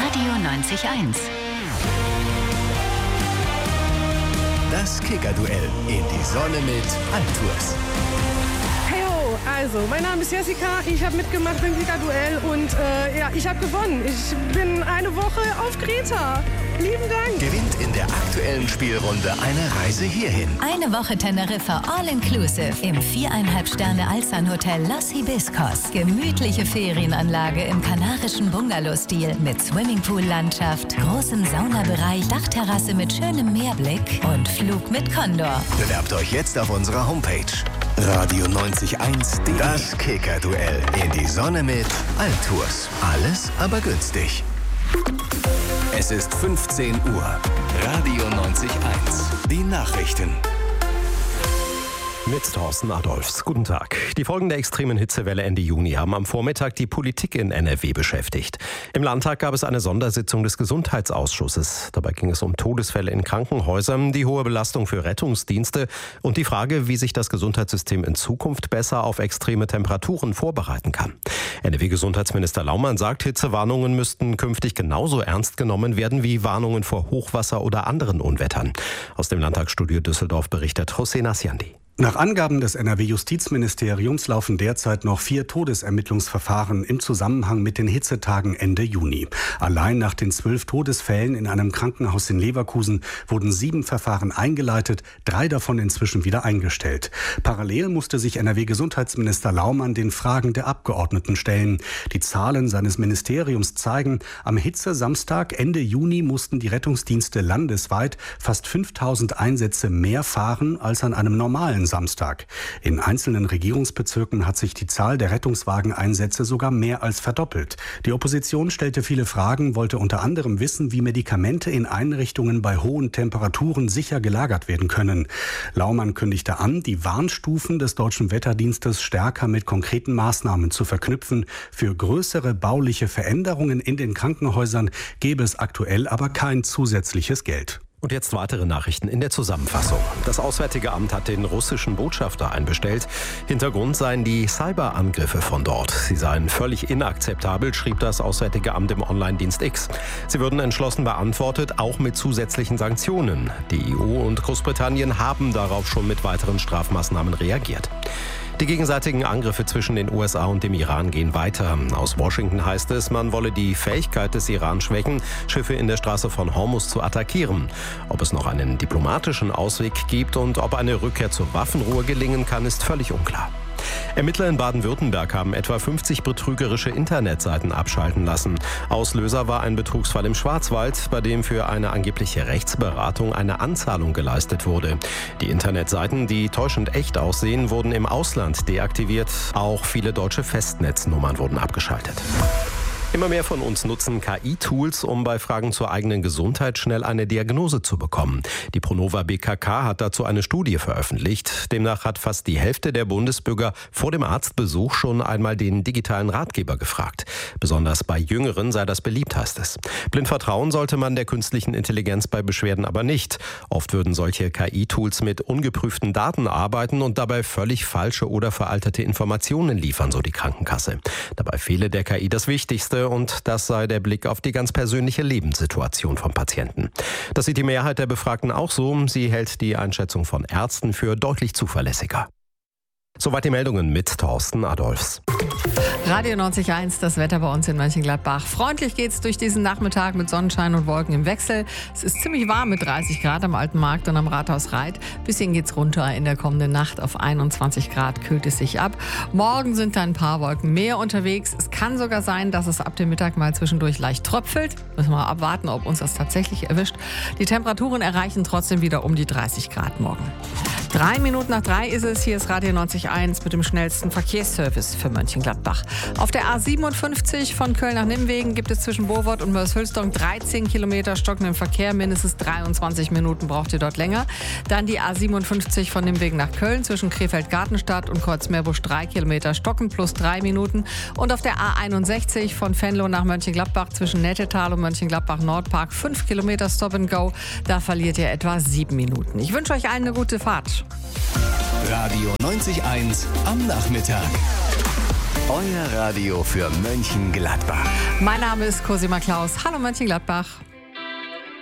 Radio 90.1. Das Kicker-Duell in die Sonne mit Altours. Heyo, also, mein Name ist Jessica, ich habe mitgemacht beim Kicker-Duell und ich habe gewonnen. Ich bin eine Woche auf Kreta. Lieben Dank. Gewinnt in der aktuellen Spielrunde eine Reise hierhin. Eine Woche Teneriffa All-Inclusive im 4,5 Sterne Alsan-Hotel Los Hibiscos. Gemütliche Ferienanlage im kanarischen Bungalow-Stil mit Swimmingpool-Landschaft, großem Saunabereich, Dachterrasse mit schönem Meerblick und Flug mit Condor. Bewerbt euch jetzt auf unserer Homepage. Radio 90.1, das Kicker-Duell in die Sonne mit Altours. Alles aber günstig. Es ist 15 Uhr. Radio 90.1. Die Nachrichten. Mit Thorsten Adolfs. Guten Tag. Die Folgen der extremen Hitzewelle Ende Juni haben am Vormittag die Politik in NRW beschäftigt. Im Landtag gab es eine Sondersitzung des Gesundheitsausschusses. Dabei ging es um Todesfälle in Krankenhäusern, die hohe Belastung für Rettungsdienste und die Frage, wie sich das Gesundheitssystem in Zukunft besser auf extreme Temperaturen vorbereiten kann. NRW-Gesundheitsminister Laumann sagt, Hitzewarnungen müssten künftig genauso ernst genommen werden wie Warnungen vor Hochwasser oder anderen Unwettern. Aus dem Landtagsstudio Düsseldorf berichtet José Nasciandi. Nach Angaben des NRW-Justizministeriums laufen derzeit noch 4 Todesermittlungsverfahren im Zusammenhang mit den Hitzetagen Ende Juni. Allein nach den 12 Todesfällen in einem Krankenhaus in Leverkusen wurden 7 Verfahren eingeleitet, 3 davon inzwischen wieder eingestellt. Parallel musste sich NRW-Gesundheitsminister Laumann den Fragen der Abgeordneten stellen. Die Zahlen seines Ministeriums zeigen, am Hitzesamstag Ende Juni mussten die Rettungsdienste landesweit fast 5000 Einsätze mehr fahren als an einem normalen Samstag. In einzelnen Regierungsbezirken hat sich die Zahl der Rettungswageneinsätze sogar mehr als verdoppelt. Die Opposition stellte viele Fragen, wollte unter anderem wissen, wie Medikamente in Einrichtungen bei hohen Temperaturen sicher gelagert werden können. Laumann kündigte an, die Warnstufen des Deutschen Wetterdienstes stärker mit konkreten Maßnahmen zu verknüpfen. Für größere bauliche Veränderungen in den Krankenhäusern gäbe es aktuell aber kein zusätzliches Geld. Und jetzt weitere Nachrichten in der Zusammenfassung. Das Auswärtige Amt hat den russischen Botschafter einbestellt. Hintergrund seien die Cyberangriffe von dort. Sie seien völlig inakzeptabel, schrieb das Auswärtige Amt im Online-Dienst X. Sie würden entschlossen beantwortet, auch mit zusätzlichen Sanktionen. Die EU und Großbritannien haben darauf schon mit weiteren Strafmaßnahmen reagiert. Die gegenseitigen Angriffe zwischen den USA und dem Iran gehen weiter. Aus Washington heißt es, man wolle die Fähigkeit des Iran schwächen, Schiffe in der Straße von Hormuz zu attackieren. Ob es noch einen diplomatischen Ausweg gibt und ob eine Rückkehr zur Waffenruhe gelingen kann, ist völlig unklar. Ermittler in Baden-Württemberg haben etwa 50 betrügerische Internetseiten abschalten lassen. Auslöser war ein Betrugsfall im Schwarzwald, bei dem für eine angebliche Rechtsberatung eine Anzahlung geleistet wurde. Die Internetseiten, die täuschend echt aussehen, wurden im Ausland deaktiviert. Auch viele deutsche Festnetznummern wurden abgeschaltet. Immer mehr von uns nutzen KI-Tools, um bei Fragen zur eigenen Gesundheit schnell eine Diagnose zu bekommen. Die Pronova BKK hat dazu eine Studie veröffentlicht. Demnach hat fast die Hälfte der Bundesbürger vor dem Arztbesuch schon einmal den digitalen Ratgeber gefragt. Besonders bei Jüngeren sei das beliebt, heißt es. Blind vertrauen sollte man der künstlichen Intelligenz bei Beschwerden aber nicht. Oft würden solche KI-Tools mit ungeprüften Daten arbeiten und dabei völlig falsche oder veraltete Informationen liefern, so die Krankenkasse. Dabei fehle der KI das Wichtigste. Und das sei der Blick auf die ganz persönliche Lebenssituation vom Patienten. Das sieht die Mehrheit der Befragten auch so. Sie hält die Einschätzung von Ärzten für deutlich zuverlässiger. Soweit die Meldungen mit Thorsten Adolfs. Radio 90.1, das Wetter bei uns in Mönchengladbach. Freundlich geht's durch diesen Nachmittag mit Sonnenschein und Wolken im Wechsel. Es ist ziemlich warm mit 30 Grad am Alten Markt und am Rathaus Reit. Bisschen geht's runter in der kommenden Nacht. Auf 21 Grad kühlt es sich ab. Morgen sind da ein paar Wolken mehr unterwegs. Es kann sogar sein, dass es ab dem Mittag mal zwischendurch leicht tröpfelt. Müssen wir mal abwarten, ob uns das tatsächlich erwischt. Die Temperaturen erreichen trotzdem wieder um die 30 Grad morgen. 3 Minuten nach 3 ist es. Hier ist Radio 90.1 mit dem schnellsten Verkehrsservice für Mönchengladbach. Auf der A57 von Köln nach Nimwegen gibt es zwischen Bowold und Mörs-Hülsdorf 13 Kilometer stockenden Verkehr. Mindestens 23 Minuten braucht ihr dort länger. Dann die A57 von Nimwegen nach Köln zwischen Krefeld-Gartenstadt und Kreuzmeerbusch 3 Kilometer stocken plus 3 Minuten. Und auf der A61 von Venlo nach Mönchengladbach zwischen Nettetal und Mönchengladbach-Nordpark 5 Kilometer Stop and Go. Da verliert ihr etwa 7 Minuten. Ich wünsche euch allen eine gute Fahrt. Radio 90.1 am Nachmittag. Euer Radio für Mönchengladbach. Mein Name ist Cosima Klaus. Hallo Mönchengladbach.